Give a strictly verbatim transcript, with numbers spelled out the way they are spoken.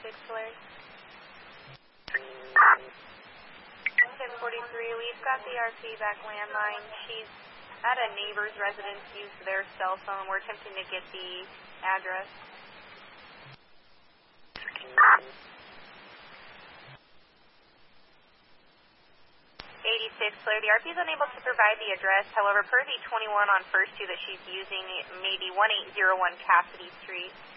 eighty-six, Larry. ten forty-three, we've got the R P back landline. She's at a neighbor's residence, used their cell phone. We're attempting to get the address. eighty-six, Claire, the R P is unable to provide the address. However, per the twenty-one on first two that she's using, it may be one eight zero one Cassidy Street.